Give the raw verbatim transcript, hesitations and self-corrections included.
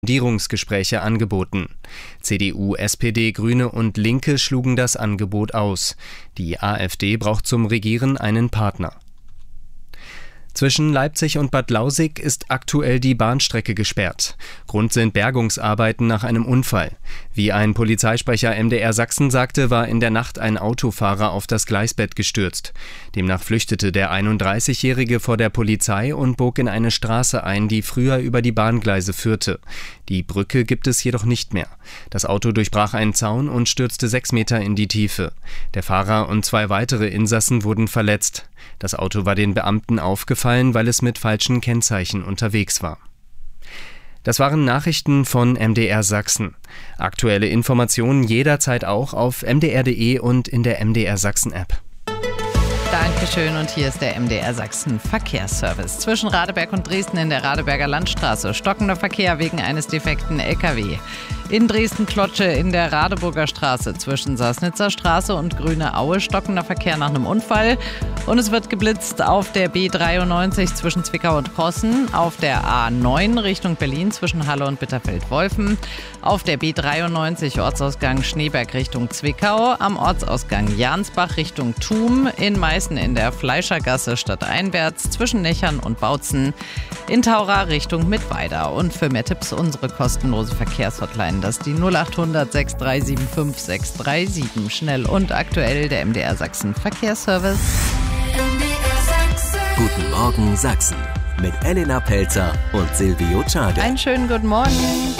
Sondierungsgespräche angeboten. C D U, S P D, Grüne und Linke schlugen das Angebot aus. Die AfD braucht zum Regieren einen Partner. Zwischen Leipzig und Bad Lausick ist aktuell die Bahnstrecke gesperrt. Grund sind Bergungsarbeiten nach einem Unfall. Wie ein Polizeisprecher M D R Sachsen sagte, war in der Nacht ein Autofahrer auf das Gleisbett gestürzt. Demnach flüchtete der einunddreißigjährige vor der Polizei und bog in eine Straße ein, die früher über die Bahngleise führte. Die Brücke gibt es jedoch nicht mehr. Das Auto durchbrach einen Zaun und stürzte sechs Meter in die Tiefe. Der Fahrer und zwei weitere Insassen wurden verletzt. Das Auto war den Beamten aufgefallen, weil es mit falschen Kennzeichen unterwegs war. Das waren Nachrichten von M D R Sachsen. Aktuelle Informationen jederzeit auch auf m d r punkt d e und in der M D R Sachsen App. Dankeschön, und hier ist der M D R Sachsen Verkehrsservice. Zwischen Radeberg und Dresden in der Radeberger Landstraße stockender Verkehr wegen eines defekten L K W. In Dresden-Klotsche in der Radeburger Straße zwischen Sassnitzer Straße und Grüne Aue stockender Verkehr nach einem Unfall. Und es wird geblitzt auf der B dreiundneunzig zwischen Zwickau und Possen, auf der A neun Richtung Berlin zwischen Halle und Bitterfeld-Wolfen, auf der B dreiundneunzig Ortsausgang Schneeberg Richtung Zwickau, am Ortsausgang Jansbach Richtung Thum, in Meißen in der Fleischergasse stadteinwärts zwischen Nechern und Bautzen, in Taura Richtung Mittweida. Und für mehr Tipps unsere kostenlose Verkehrshotline, das ist die null acht hundert sechs drei sieben fünf sechs drei sieben. Schnell und aktuell der M D R Sachsen Verkehrsservice. Guten Morgen Sachsen mit Elena Pelzer und Silvio Czade. Einen schönen guten Morgen.